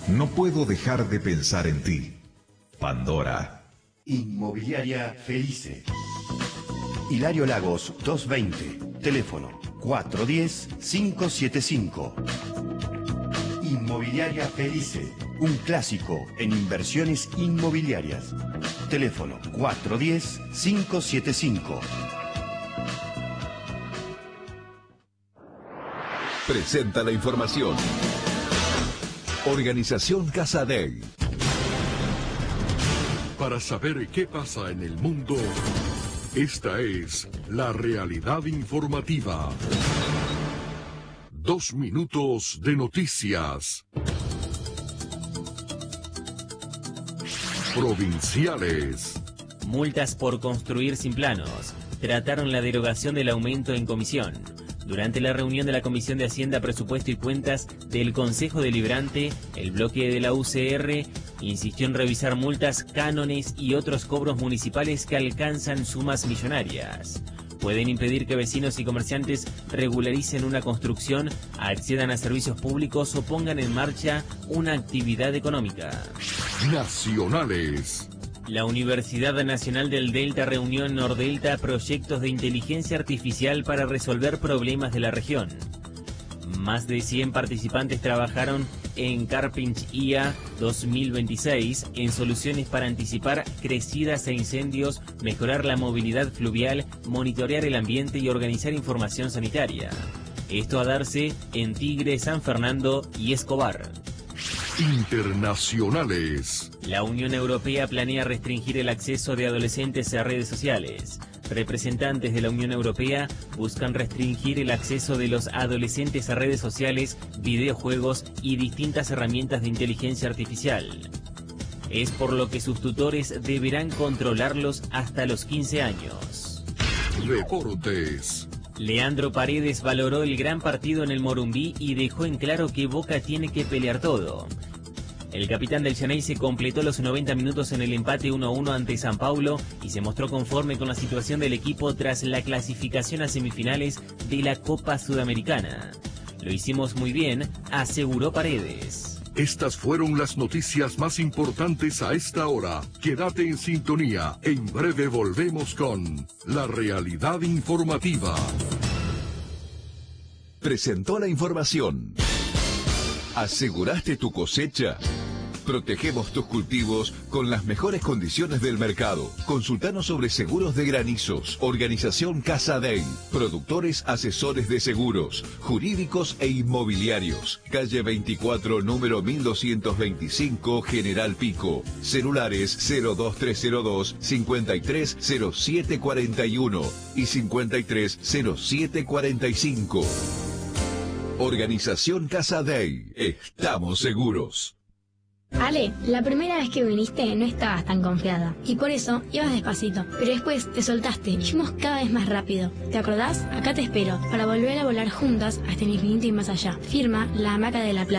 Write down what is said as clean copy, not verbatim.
No puedo dejar de pensar en ti. Pandora. Inmobiliaria Felice. Hilario Lagos 220. Teléfono 410-575. Inmobiliaria Felice. Un clásico en inversiones inmobiliarias. Teléfono 410-575. Presenta la información. Organización Casa Dei. Para saber qué pasa en el mundo, esta es la realidad informativa. 2 minutos de noticias. Provinciales. Multas por construir sin planos. Trataron la derogación del aumento en comisión. Durante la reunión de la Comisión de Hacienda, Presupuesto y Cuentas del Consejo Deliberante, el bloque de la UCR insistió en revisar multas, cánones y otros cobros municipales que alcanzan sumas millonarias. Pueden impedir que vecinos y comerciantes regularicen una construcción, accedan a servicios públicos o pongan en marcha una actividad económica. Nacionales. La Universidad Nacional del Delta reunió en Nordelta proyectos de inteligencia artificial para resolver problemas de la región. Más de 100 participantes trabajaron en Carpinch IA 2026 en soluciones para anticipar crecidas e incendios, mejorar la movilidad fluvial, monitorear el ambiente y organizar información sanitaria. Esto a darse en Tigre, San Fernando y Escobar. Internacionales. La Unión Europea planea restringir el acceso de adolescentes a redes sociales. Representantes de la Unión Europea buscan restringir el acceso de los adolescentes a redes sociales, videojuegos y distintas herramientas de inteligencia artificial. Es por lo que sus tutores deberán controlarlos hasta los 15 años. Deportes. Leandro Paredes valoró el gran partido en el Morumbí y dejó en claro que Boca tiene que pelear todo. El capitán del Xeneize completó los 90 minutos en el empate 1-1 ante San Paulo y se mostró conforme con la situación del equipo tras la clasificación a semifinales de la Copa Sudamericana. Lo hicimos muy bien, aseguró Paredes. Estas fueron las noticias más importantes a esta hora. Quédate en sintonía. En breve volvemos con la realidad informativa. Presentó la información. ¿Aseguraste tu cosecha? Protegemos tus cultivos con las mejores condiciones del mercado. Consultanos sobre seguros de granizos. Organización Casa Dei. Productores asesores de seguros, jurídicos e inmobiliarios. Calle 24, número 1225, General Pico. Celulares 02302 530741 y 530745. Organización Casa Dei. Estamos seguros. Ale, la primera vez que viniste no estabas tan confiada y por eso ibas despacito, pero después te soltaste y fuimos cada vez más rápido. ¿Te acordás? Acá te espero para volver a volar juntas hasta el infinito y más allá. Firma La Hamaca de la Plaza.